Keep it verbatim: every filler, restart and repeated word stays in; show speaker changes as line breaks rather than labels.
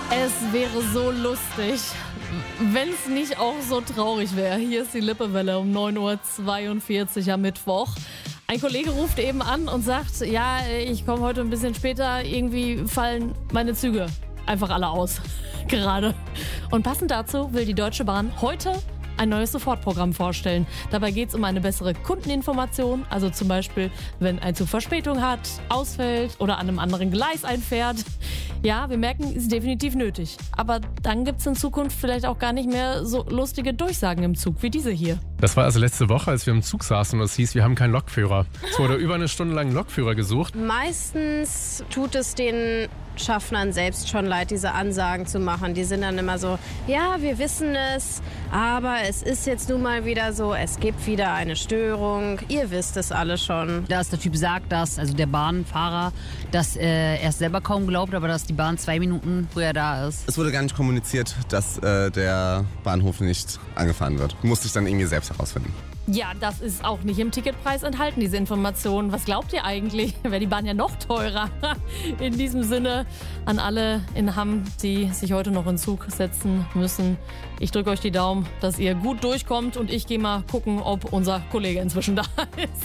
Es wäre so lustig, wenn es nicht auch so traurig wäre. Hier ist die Lippewelle um neun Uhr zweiundvierzig am Mittwoch. Ein Kollege ruft eben an und sagt, ja, ich komme heute ein bisschen später, irgendwie fallen meine Züge einfach alle aus, gerade. Und passend dazu will die Deutsche Bahn heute ein neues Sofortprogramm vorstellen. Dabei geht es um eine bessere Kundeninformation, also zum Beispiel, wenn ein Zug Verspätung hat, ausfällt oder an einem anderen Gleis einfährt. Ja, wir merken, ist definitiv nötig. Aber dann gibt es in Zukunft vielleicht auch gar nicht mehr so lustige Durchsagen im Zug wie diese hier.
Das war also letzte Woche, als wir im Zug saßen und es hieß, wir haben keinen Lokführer. Es wurde über eine Stunde lang einen Lokführer gesucht.
Meistens tut es den Schaffnern selbst schon leid, diese Ansagen zu machen. Die sind dann immer so, ja, wir wissen es, aber es ist jetzt nun mal wieder so, es gibt wieder eine Störung. Ihr wisst es alle schon.
Dass der Typ sagt, dass, also der Bahnfahrer, dass äh, er es selber kaum glaubt, aber dass die Bahn zwei Minuten früher da ist.
Es wurde gar nicht kommuniziert, dass äh, der Bahnhof nicht angefahren wird. Musste ich dann irgendwie selbst herausfinden.
Ja, das ist auch nicht im Ticketpreis enthalten, diese Information. Was glaubt ihr eigentlich? Wäre die Bahn ja noch teurer. In diesem Sinne an alle in Hamm, die sich heute noch in Zug setzen müssen. Ich drücke euch die Daumen, dass ihr gut durchkommt und ich gehe mal gucken, ob unser Kollege inzwischen da ist.